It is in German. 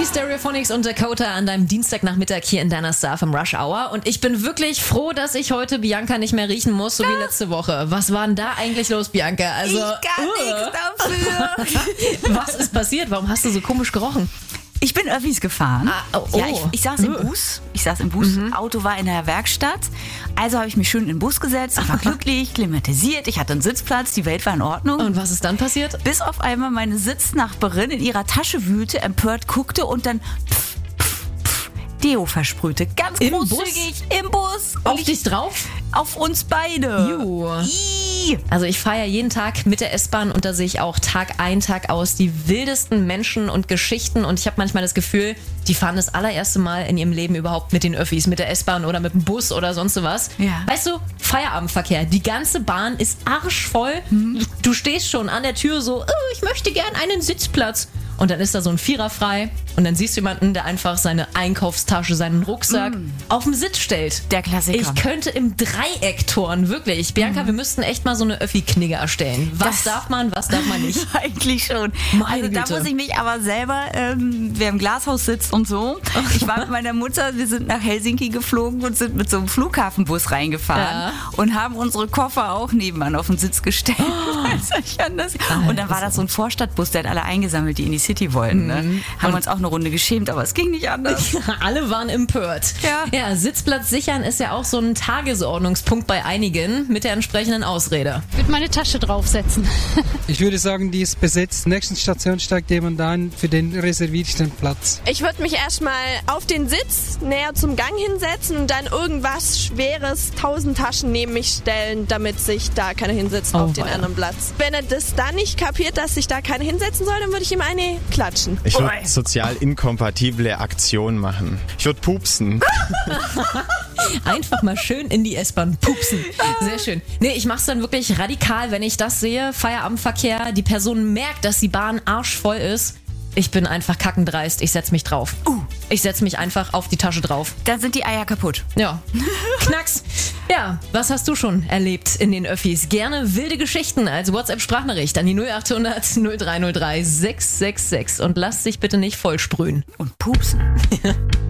Die Stereophonics und Dakota an deinem Dienstagnachmittag hier in deiner Star vom Rush Hour. Und ich bin wirklich froh, dass ich heute Bianca nicht mehr riechen muss, so wie letzte Woche. Was war denn da eigentlich los, Bianca? Also, ich kann nichts dafür. Was ist passiert? Warum hast du so komisch gerochen? Ich bin Öffis gefahren. Ja, ich saß im Bus. Auto war in der Werkstatt. Also habe ich mich schön in den Bus gesetzt. Ich war glücklich, klimatisiert. Ich hatte einen Sitzplatz. Die Welt war in Ordnung. Und was ist dann passiert? Bis auf einmal meine Sitznachbarin in ihrer Tasche wühlte, empört guckte und dann Deo versprühte. Ganz großzügig im Bus. Auf dich drauf? Auf uns beide. Juhu. Also ich fahre ja jeden Tag mit der S-Bahn und da sehe ich auch Tag ein, Tag aus die wildesten Menschen und Geschichten und ich habe manchmal das Gefühl, die fahren das allererste Mal in ihrem Leben überhaupt mit den Öffis, mit der S-Bahn oder mit dem Bus oder sonst was. Ja. Weißt du, Feierabendverkehr, die ganze Bahn ist arschvoll. Du stehst schon an der Tür so, ich möchte gern einen Sitzplatz. Und dann ist da so ein Vierer frei und dann siehst du jemanden, der einfach seine Einkaufstasche, seinen Rucksack auf den Sitz stellt. Der Klassiker. Ich könnte im Dreieck turnen, wirklich. Bianca, wir müssten echt mal so eine Öffi-Knigge erstellen. Was darf man, was darf man nicht? Eigentlich schon. Meine Also da Güte. muss ich mich aber selber, wer im Glashaus sitzt und so. Ich war mit meiner Mutter, wir sind nach Helsinki geflogen und sind mit so einem Flughafenbus reingefahren und haben unsere Koffer auch nebenan auf den Sitz gestellt. Und dann war das so ein Vorstadtbus, der hat alle eingesammelt, die in die City wollten. Ne? Haben uns auch eine Runde geschämt, aber es ging nicht anders. Alle waren empört. Ja, Sitzplatz sichern ist ja auch so ein Tagesordnungspunkt bei einigen mit der entsprechenden Ausrede. Ich würde meine Tasche draufsetzen. Ich würde sagen, die ist besetzt. Nächsten Station steigt jemand ein, für den reserviere ich den Platz. Ich würde mich erstmal auf den Sitz näher zum Gang hinsetzen und dann irgendwas Schweres, 1000 Taschen neben mich stellen, damit sich da keiner hinsetzt auf den anderen Platz. Wenn er das dann nicht kapiert, dass sich da keiner hinsetzen soll, dann würde ich ihm eine klatschen. Ich würde sozial inkompatible Aktionen machen. Ich würde pupsen. Einfach mal schön in die S-Bahn pupsen. Sehr schön. Nee, ich mach's dann wirklich radikal, wenn ich das sehe. Feierabendverkehr, die Person merkt, dass die Bahn arschvoll ist. Ich bin einfach kackendreist. Ich setz mich drauf. Ich setz mich einfach auf die Tasche drauf. Dann sind die Eier kaputt. Ja. Knacks. Ja, was hast du schon erlebt in den Öffis? Gerne wilde Geschichten als WhatsApp-Sprachnachricht an die 0800 0303 666 und lass dich bitte nicht vollsprühen. Und pupsen.